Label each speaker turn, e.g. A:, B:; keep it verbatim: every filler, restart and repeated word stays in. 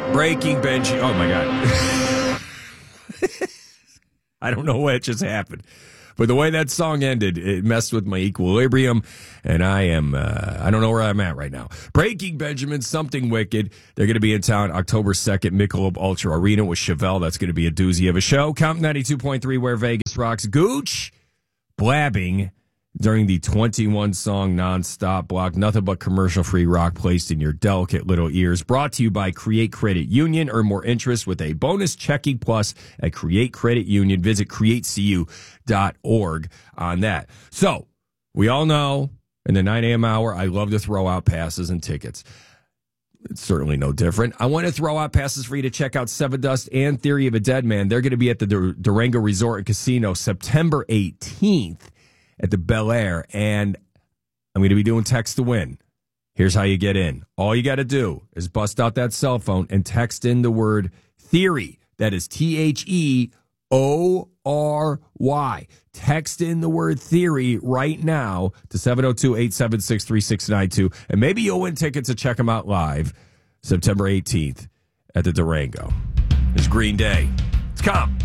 A: Breaking Bench. Oh, my God. I don't know what just happened. But the way that song ended, it messed with my equilibrium, and I am, uh, I don't know where I'm at right now. Breaking Benjamin, Something Wicked. They're going to be in town October second, Michelob Ultra Arena with Chevelle. That's going to be a doozy of a show. Count ninety-two point three, where Vegas rocks. Gooch blabbing during the twenty-one song nonstop block. Nothing but commercial-free rock placed in your delicate little ears. Brought to you by Create Credit Union. Earn more interest with a bonus checking plus at Create Credit Union. Visit create c u dot org on that. So, we all know in the nine a.m. hour, I love to throw out passes and tickets. It's certainly no different. I want to throw out passes for you to check out Seven Dust and Theory of a Dead Man. They're going to be at the Dur- Durango Resort and Casino September eighteenth. At the Bel Air, and I'm going to be doing text to win. Here's how you get in. All you got to do is bust out that cell phone and text in the word theory. That is T H E O R Y. Text in the word theory right now to seven oh two, eight seven six, three six nine two, and maybe you'll win tickets to check them out live September eighteenth at the Durango. It's Green Day. It's Comp.